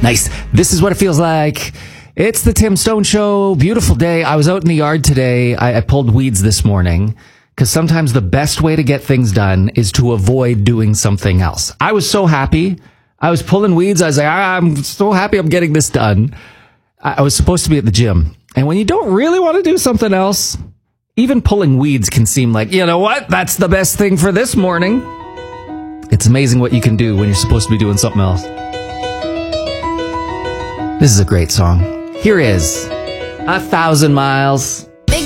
Nice. This is what it feels like. It's the Tim Stone Show. Beautiful day. I was out in the yard today. I pulled weeds this morning because sometimes the best way to get things done is to avoid doing something else. I was so happy. I was pulling weeds. I was like, I'm so happy I'm getting this done. I was supposed to be at the gym. And when you don't really want to do something else, even pulling weeds can seem like, you know what? That's the best thing for this morning. It's amazing what you can do when you're supposed to be doing something else. This is a great song. Here is 1,000 Miles.